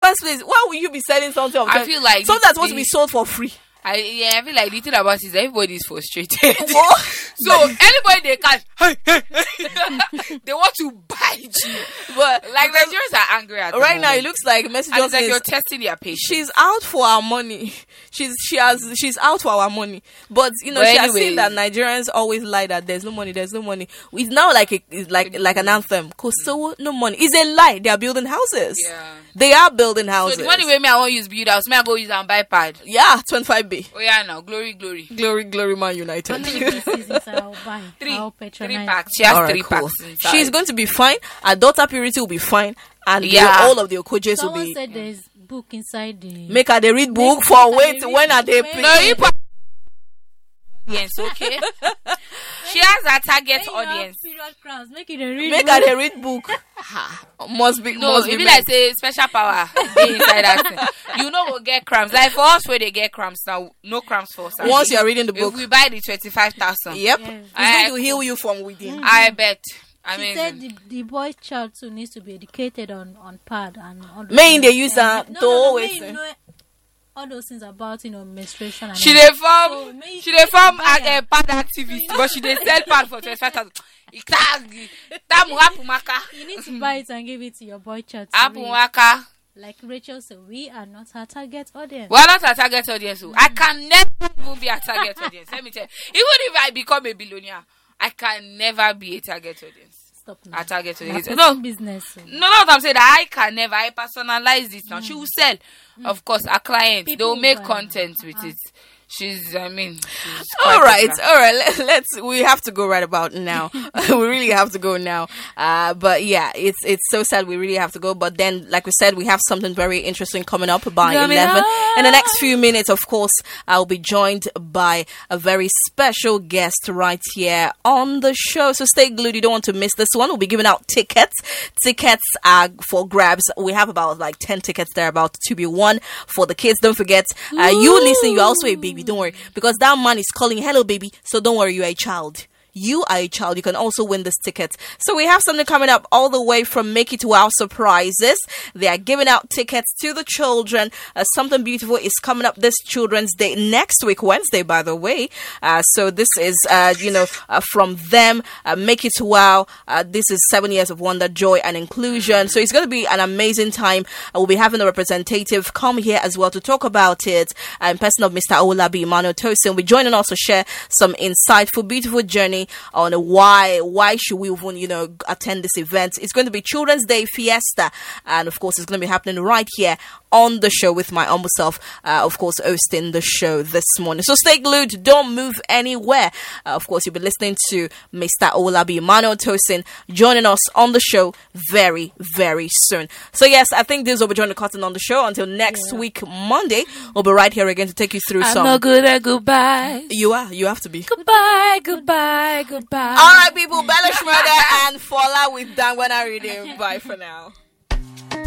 first place, why would you be selling something? I feel like something that's supposed to be sold for free. I feel like the thing about it is everybody's frustrated. So anybody they catch, they want to bite you. But like Nigerians are angry at right now. It looks like Mercy Johnson like you're testing their patience. She's out for our money. She's out for our money. But she has seen that Nigerians always lie that there's no money. There's no money. It's now like an anthem. So no money. It's a lie. They are building houses. Yeah. They are building houses. So the money where I want to use build house, may I go use and buy pad? Yeah, 25B. Oh yeah, now glory, Man United. Three packs. She has three packs. Inside. She's going to be fine. Her daughter Purity will be fine, and all of the Okojes will be. Someone said there's book inside the. Make her they read book for when are they playing? Yes, okay. She has a target audience. Make it a read. Make her they read book. Must be. Maybe like say special power inside that thing. We'll get cramps. Like for us, where they get cramps now, no cramps for us. Once you are reading the book, we buy the 25,000. Yep, it's going to heal you from within. I bet. She said the boy child too needs to be educated on pad and all those Main they use that to always. All those things about menstruation. And she dey form a pad activist, but she dey sell pad for 25,000. You need to buy it and give it to your boy child. Like Rachel said, we are not her target audience. We are not her target audience. I can never even be a target audience. Let me tell you. Even if I become a billionaire, I can never be a target audience. Stop now. A target audience. No business. No, what I'm saying. I can never. I personalize it now. She will sell. Of course, our clients, they will make content with it. She's all right. We have to go right about now. We really have to go now. But yeah, it's so sad. We really have to go. But then, like we said, we have something very interesting coming up by 11. In the next few minutes, of course, I'll be joined by a very special guest right here on the show. So stay glued. You don't want to miss this one. We'll be giving out tickets. Tickets are for grabs. We have about 10 tickets there about to be won for the kids. Don't forget, you listen. You're also a baby. Don't worry, because that man is calling hello baby, so don't worry, you're a child. You are a child. You can also win this ticket. So we have something coming up all the way from Make It Wow Surprises. They are giving out tickets to the children. Something beautiful is coming up this Children's Day next week, Wednesday, by the way. So this is, from them. Make It Wow. This is 7 years of wonder, joy, and inclusion. So it's going to be an amazing time. We'll be having a representative come here as well to talk about it. In person of Mr. Owolabi Emmanuel Tosin. We're joining us to share some insightful, beautiful journey on why should we even attend this event. It's going to be Children's Day Fiesta, and of course it's going to be happening right here on the show with my humble self, of course, hosting the show this morning. So stay glued, don't move anywhere. Of course, you'll be listening to Mr. Owolabi Emmanuel Tosin joining us on the show very, very soon. So yes, I think this will be joining the curtain on the show until next week, Monday. We'll be right here again to take you through I'm not good at goodbye. You have to be. Goodbye. All right, people, Bella Schmurder and Fola with Dangwana reading. Bye for now.